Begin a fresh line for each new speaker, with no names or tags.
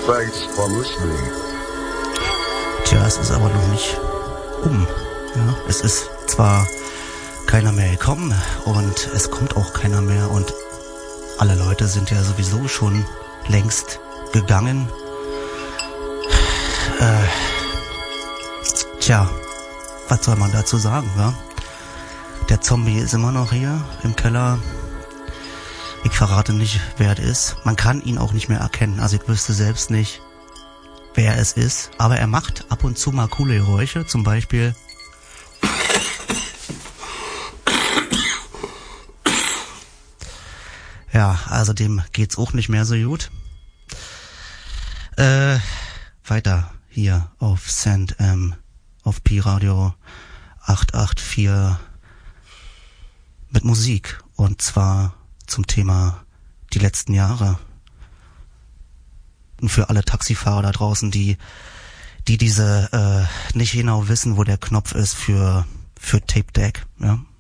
Thanks for listening.
Tja, es ist aber noch nicht Ja, es ist zwar keiner mehr gekommen und es kommt auch keiner mehr und alle Leute sind ja sowieso schon längst gegangen. Tja, was soll man dazu sagen, wa? Der Zombie ist immer noch hier im Keller. Ich verrate nicht, wer es ist. Man kann ihn auch nicht mehr erkennen. Also ich wüsste selbst nicht, wer es ist. Aber er macht ab und zu mal coole Geräusche. Zum Beispiel... Ja, also dem geht's auch nicht mehr so gut. Weiter hier auf Sand auf Pi-Radio 884 mit Musik. Und zwar zum Thema die letzten Jahre. Und für alle Taxifahrer da draußen, die diese nicht genau wissen, wo der Knopf ist für Tape Deck, ja.